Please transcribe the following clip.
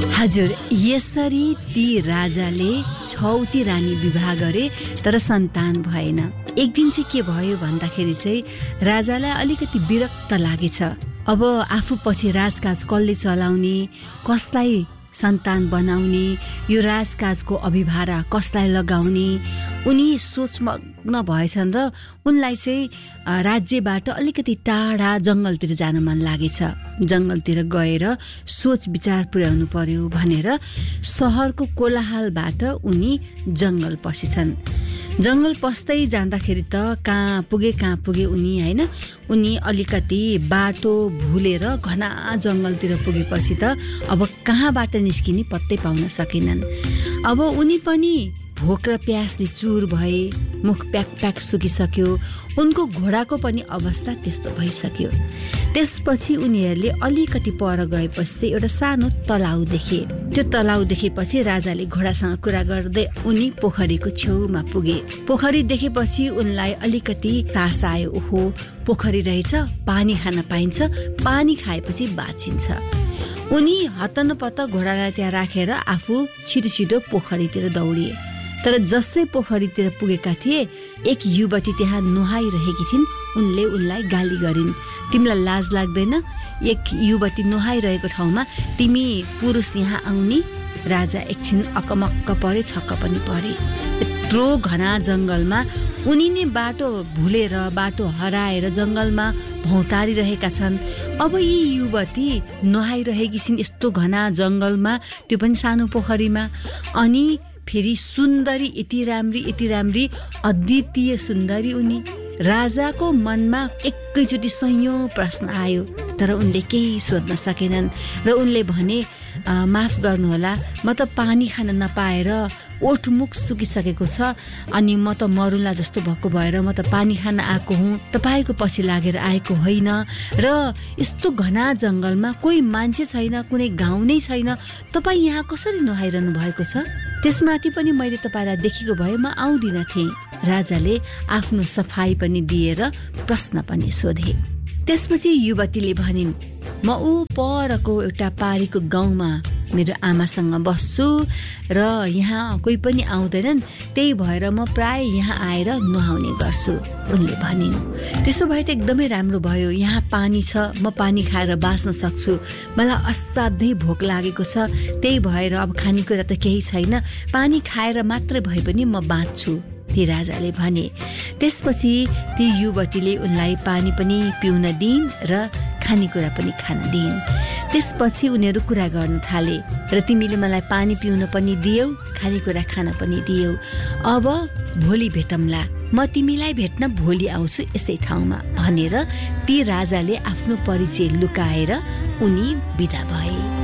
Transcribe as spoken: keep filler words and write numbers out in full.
हजुर, यसरी ती राजाले छौटी रानी विवाह गरे तर सन्तान भएन। एक दिन चाहिँ के भयो भन्दाखेरि चाहिँ राजालाई अलिकति विरक्त लागेछ। अब आफू पछि राजकाज कसले चलाउने, कसलाई सन्तान बनाउने, यो राजकाजको अभिभारा कसलाई लगाउने, उनी सोचमग्न भएछन् र उनलाई चाहिँ राज्यबाट अलिकति टाढा जङ्गलतिर जान मन लागेछ। जङ्गलतिर गएर सोच विचार पुर्याउनु पर्यो भनेर सहरको कोलाहलबाट उनी जङ्गल पसेछन्। जङ्गल पस्दै जाँदाखेरि त कहाँ पुगे कहाँ पुगे उनी होइन। उनी अलिकति बाटो भुलेर घना जङ्गलतिर पुगेपछि त अब कहाँबाट निस्किने पत्तै पाउन सकेनन्। अब उनी पनि भोक र प्यासले चुर भए, मुख प्याक प्याक सुकिसक्यो। उनको घोडाको पनि अवस्था त्यस्तो भइसक्यो। त्यसपछि उनीहरूले अलिकति पर गएपछि एउटा सानो तलाउ देखे। त्यो तलाउ देखेपछि राजाले घोडासँग कुरा गर्दै उनी पोखरीको छेउमा पुगे। पोखरी देखेपछि उनलाई अलिकति तास आयो। ओहो, पोखरी रहेछ, पानी खान पाइन्छ, पानी खाएपछि बाँचिन्छ। उनी हतनपत्त घोडालाई त्यहाँ राखेर आफू छिटो छिटो पोखरीतिर दौडिए। तर जसै पोखरीतिर पुगेका थिए, एक युवती त्यहाँ नुहाइरहेकी थिइन्। उनले उनलाई गाली गरिन्, तिमीलाई लाज लाग्दैन? एक युवती नुहाइरहेको ठाउँमा तिमी पुरुष यहाँ आउने? राजा एकछिन अकमक्क परे, छक्क पनि परे। यत्रो घना जङ्गलमा उनी नै बाटो भुलेर, बाटो हराएर जङ्गलमा भौतारिरहेका छन्। अब यी युवती नुहाइरहेकी छिन् यस्तो घना जङ्गलमा, त्यो पनि सानो पोखरीमा। अनि फेरि सुन्दरी, यति राम्री यति राम्री अद्वितीय सुन्दरी उनी। राजाको मनमा एकैचोटि सयौं प्रश्न आयो, तर उनले केही सोध्न सकेनन्। र उनले भने, माफ गर्नुहोला, म त पानी खान नपाएर ओठमुख सुकिसकेको छ, अनि म त मरुला जस्तो भएको भएर म त पानी खान आएको हुँ, तपाईँको पछि लागेर आएको होइन। र यस्तो घना जङ्गलमा कोही मान्छे छैन, कुनै गाउँ नै छैन, तपाईँ यहाँ कसरी नुहाइरहनु भएको छ? त्यसमाथि पनि मैले तपाईँलाई देखेको भए म आउँदिन थिएँ। राजाले आफ्नो सफाई पनि दिएर प्रश्न पनि सोधे। त्यसपछि युवतीले भनिन्, म ऊ परको एउटा पारीको गाउँमा मेरो आमासँग बस्छु र यहाँ कोही पनि आउँदैनन्, त्यही भएर म प्राय यहाँ आएर नुहाउने गर्छु। उनले भनिन्, त्यसो भए त एकदमै राम्रो भयो, यहाँ पानी छ, म पानी खाएर बाँच्न सक्छु। मलाई असाध्यै भोक लागेको छ, त्यही भएर अब खानेकुरा त केही छैन, पानी खाएर मात्रै भए पनि म बाँच्छु, ती राजाले भने। त्यसपछि ती युवतीले उनलाई पानी पनि पिउन दिइन् र खानेकुरा पनि खान दिइन्। त्यसपछि उनीहरू कुरा गर्न थाले, र तिमीले मलाई पानी पिउन पनि दियौ, खानेकुरा खान पनि दियौ। अब भोलि भेटौँला, म तिमीलाई भेट्न भोलि आउँछु यसै ठाउँमा भनेर ती राजाले आफ्नो परिचय लुकाएर उनी बिदा भए।